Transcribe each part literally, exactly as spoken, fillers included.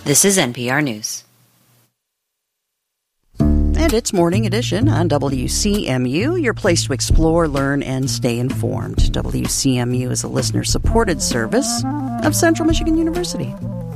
This is N P R News. And it's Morning Edition on W C M U, your place to explore, learn, and stay informed. W C M U is a listener-supported service of Central Michigan University.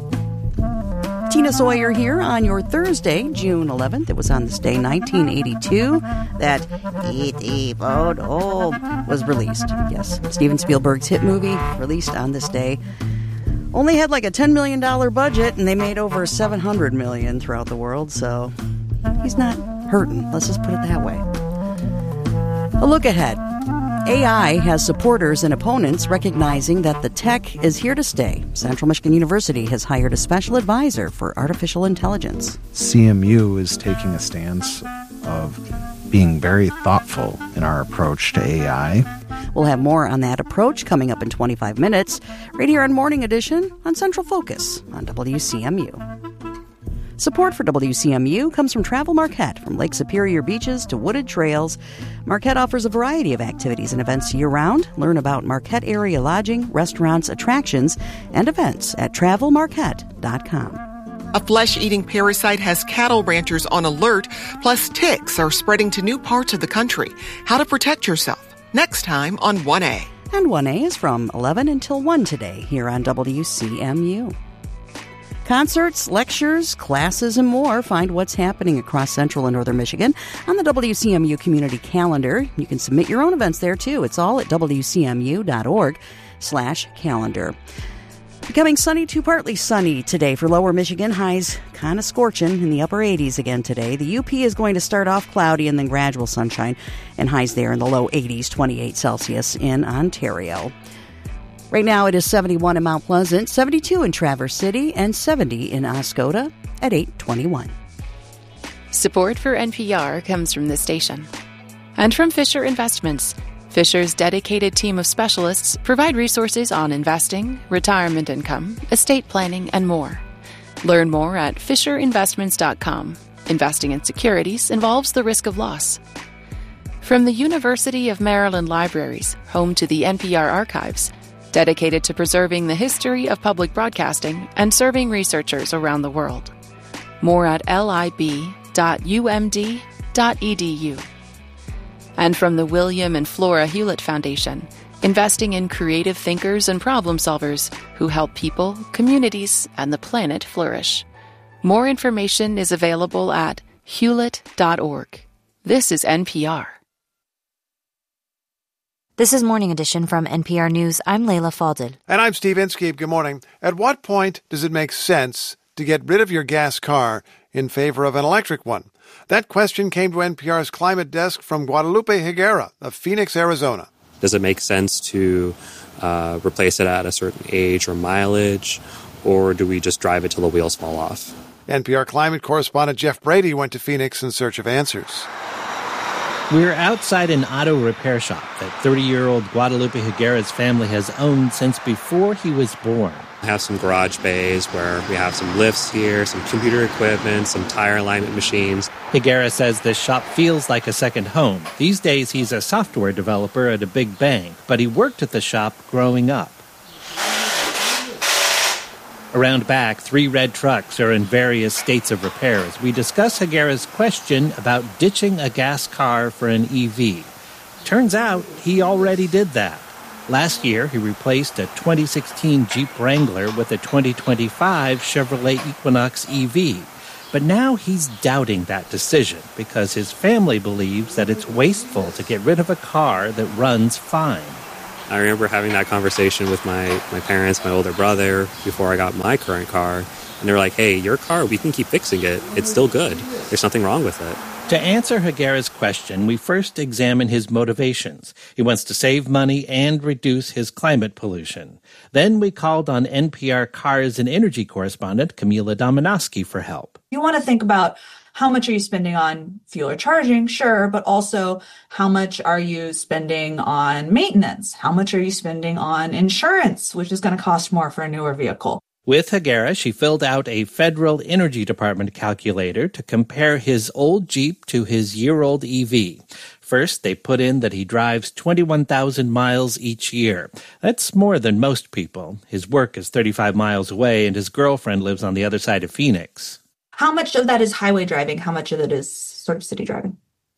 Tina Sawyer here on your Thursday, June eleventh. It was on this day, nineteen eighty-two, that E T photo was released. Yes, Steven Spielberg's hit movie, released on this day. Only had like a ten million dollars budget, and they made over seven hundred million dollars throughout the world, so he's not hurting. Let's just put it that way. A look ahead. A I has supporters and opponents recognizing that the tech is here to stay. Central Michigan University has hired a special advisor for artificial intelligence. C M U is taking a stance of being very thoughtful in our approach to A I. We'll have more on that approach coming up in twenty-five minutes, right here on Morning Edition on Central Focus on W C M U. Support for W C M U comes from Travel Marquette. From Lake Superior beaches to wooded trails, Marquette offers a variety of activities and events year-round. Learn about Marquette area lodging, restaurants, attractions, and events at travel marquette dot com. A flesh-eating parasite has cattle ranchers on alert, plus ticks are spreading to new parts of the country. How to protect yourself. Next time on one A. And one A is from eleven until one today here on W C M U. Concerts, lectures, classes, and more. Find what's happening across Central and Northern Michigan on the W C M U community calendar. You can submit your own events there, too. It's all at W C M U dot org slash calendar. Becoming sunny to partly sunny today for lower Michigan. Highs kind of scorching in the upper eighties again today. The U P is going to start off cloudy and then gradual sunshine, and highs there in the low eighties, twenty-eight Celsius in Ontario. Right now it is seventy-one in Mount Pleasant, seventy-two in Traverse City, and seventy in Oscoda at eight twenty-one. Support for N P R comes from this station. And from Fisher Investments. Fisher's dedicated team of specialists provide resources on investing, retirement income, estate planning, and more. Learn more at fisher investments dot com. Investing in securities involves the risk of loss. From the University of Maryland Libraries, home to the N P R Archives, dedicated to preserving the history of public broadcasting and serving researchers around the world. More at lib dot u m d dot e d u. And from the William and Flora Hewlett Foundation, investing in creative thinkers and problem solvers who help people, communities, and the planet flourish. More information is available at hewlett dot org. This is N P R. This is Morning Edition from N P R News. I'm Leila Fadel. And I'm Steve Inskeep. Good morning. At what point does it make sense to get rid of your gas car in favor of an electric one? That question came to N P R's climate desk from Guadalupe Higuera of Phoenix, Arizona. Does it make sense to uh, replace it at a certain age or mileage, or do we just drive it till the wheels fall off? N P R climate correspondent Jeff Brady went to Phoenix in search of answers. We're outside an auto repair shop that thirty-year-old Guadalupe Higuera's family has owned since before he was born. I have some garage bays where we have some lifts here, some computer equipment, some tire alignment machines. Higuera says this shop feels like a second home. These days, he's a software developer at a big bank, but he worked at the shop growing up. Around back, three red trucks are in various states of repair as we discuss Higuera's question about ditching a gas car for an E V. Turns out he already did that. Last year, he replaced a twenty sixteen Jeep Wrangler with a twenty twenty-five Chevrolet Equinox E V. But now he's doubting that decision because his family believes that it's wasteful to get rid of a car that runs fine. I remember having that conversation with my, my parents, my older brother, before I got my current car. And they were like, hey, your car, we can keep fixing it. It's still good. There's nothing wrong with it. To answer Higuera's question, we first examine his motivations. He wants to save money and reduce his climate pollution. Then we called on N P R Cars and Energy correspondent Camila Dominowski for help. You want to think about how much are you spending on fuel or charging? Sure, but also how much are you spending on maintenance? How much are you spending on insurance, which is going to cost more for a newer vehicle? With Higuera, she filled out a Federal Energy Department calculator to compare his old Jeep to his year-old E V. First, they put in that he drives twenty-one thousand miles each year. That's more than most people. His work is thirty-five miles away, and his girlfriend lives on the other side of Phoenix. How much of that is highway driving? How much of it is sort of city driving?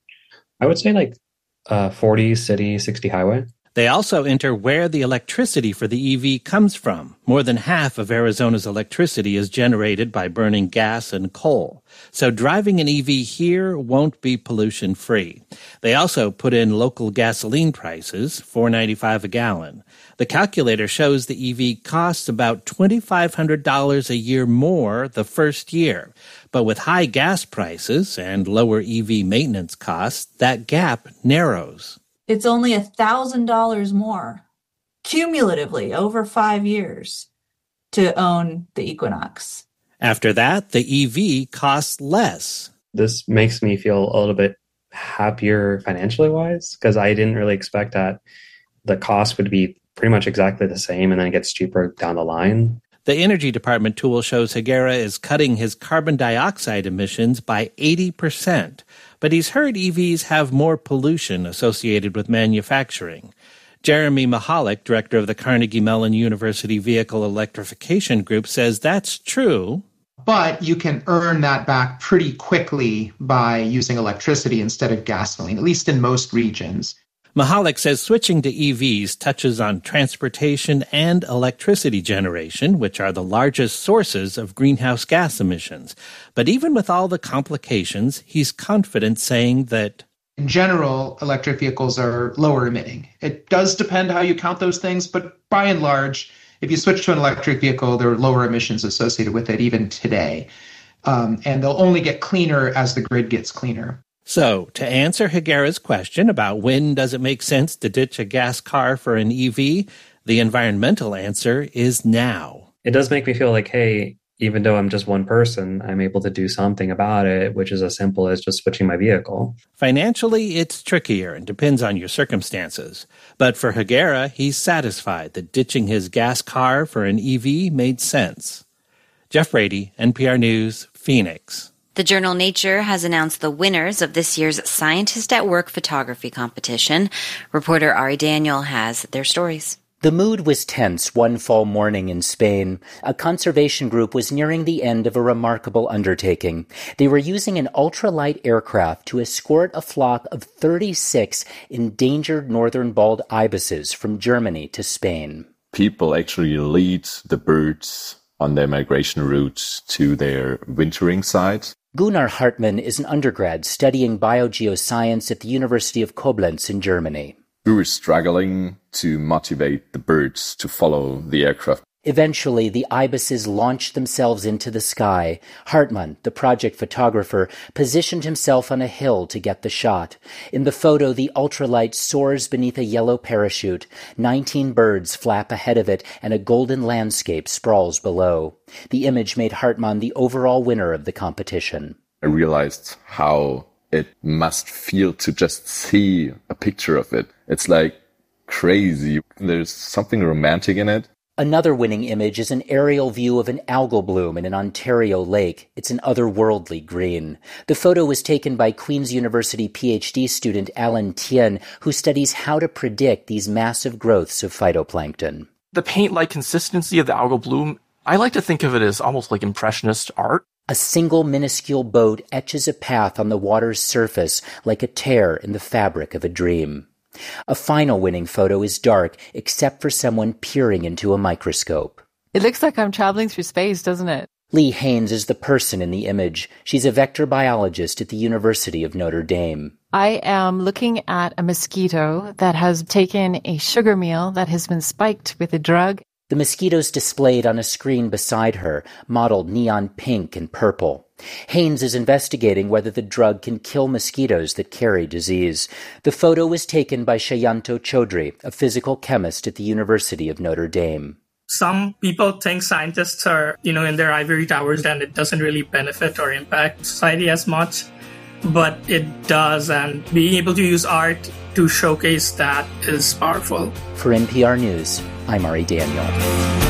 I would say like uh, forty city, sixty highway. They also enter where the electricity for the E V comes from. More than half of Arizona's electricity is generated by burning gas and coal. So driving an E V here won't be pollution-free. They also put in local gasoline prices, four dollars and ninety-five cents a gallon. The calculator shows the E V costs about two thousand five hundred dollars a year more the first year. But with high gas prices and lower E V maintenance costs, that gap narrows. It's only one thousand dollars more, cumulatively, over five years, to own the Equinox. After that, the E V costs less. This makes me feel a little bit happier financially wise, because I didn't really expect that the cost would be pretty much exactly the same and then it gets cheaper down the line. The Energy Department tool shows Higuera is cutting his carbon dioxide emissions by eighty percent. But he's heard E Vs have more pollution associated with manufacturing. Jeremy Mahalik, director of the Carnegie Mellon University Vehicle Electrification Group, says that's true. But you can earn that back pretty quickly by using electricity instead of gasoline, at least in most regions. Mahalik says switching to E Vs touches on transportation and electricity generation, which are the largest sources of greenhouse gas emissions. But even with all the complications, he's confident saying that in general, electric vehicles are lower emitting. It does depend how you count those things, but by and large, if you switch to an electric vehicle, there are lower emissions associated with it even today. Um, and they'll only get cleaner as the grid gets cleaner. So, to answer Higuera's question about when does it make sense to ditch a gas car for an E V, the environmental answer is now. It does make me feel like, hey, even though I'm just one person, I'm able to do something about it, which is as simple as just switching my vehicle. Financially, it's trickier and depends on your circumstances. But for Higuera, he's satisfied that ditching his gas car for an E V made sense. Jeff Brady, N P R News, Phoenix. The journal Nature has announced the winners of this year's Scientist at Work photography competition. Reporter Ari Daniel has their stories. The mood was tense one fall morning in Spain. A conservation group was nearing the end of a remarkable undertaking. They were using an ultralight aircraft to escort a flock of thirty-six endangered northern bald ibises from Germany to Spain. People actually lead the birds on their migration routes to their wintering sites. Gunnar Hartmann is an undergrad studying biogeoscience at the University of Koblenz in Germany. We were struggling to motivate the birds to follow the aircraft. Eventually, the ibises launched themselves into the sky. Hartmann, the project photographer, positioned himself on a hill to get the shot. In the photo, the ultralight soars beneath a yellow parachute. Nineteen birds flap ahead of it, and a golden landscape sprawls below. The image made Hartmann the overall winner of the competition. I realized how it must feel to just see a picture of it. It's like crazy. There's something romantic in it. Another winning image is an aerial view of an algal bloom in an Ontario lake. It's an otherworldly green. The photo was taken by Queen's University PhD student Alan Tien, who studies how to predict these massive growths of phytoplankton. The paint-like consistency of the algal bloom, I like to think of it as almost like impressionist art. A single minuscule boat etches a path on the water's surface like a tear in the fabric of a dream. A final winning photo is dark, except for someone peering into a microscope. It looks like I'm traveling through space, doesn't it? Lee Haynes is the person in the image. She's a vector biologist at the University of Notre Dame. I am looking at a mosquito that has taken a sugar meal that has been spiked with a drug. The mosquitoes displayed on a screen beside her, modeled neon pink and purple. Haynes is investigating whether the drug can kill mosquitoes that carry disease. The photo was taken by Shayanto Chaudhry, a physical chemist at the University of Notre Dame. Some people think scientists are, you know, in their ivory towers and it doesn't really benefit or impact society as much, but it does, and being able to use art to showcase that is powerful. For N P R News, I'm Ari Daniel.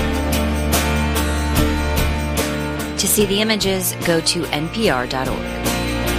To see the images, go to N P R dot org.